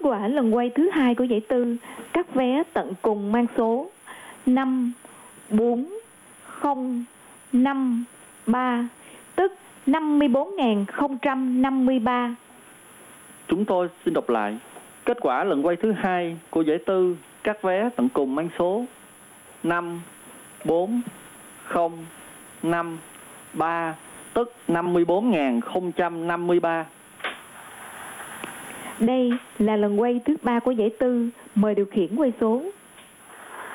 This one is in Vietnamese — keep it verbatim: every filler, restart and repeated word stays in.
quả lần quay thứ hai của giải tư, các vé tận cùng mang số năm bốn không năm ba, tức năm mươi bốn nghìn không trăm năm mươi ba. Chúng tôi xin đọc lại. Kết quả lần quay thứ hai của giải tư, các vé tận cùng mang số năm bốn không năm ba, tức năm mươi bốn nghìn không trăm năm mươi ba. Đây là lần quay thứ ba của giải tư. Mời điều khiển quay số.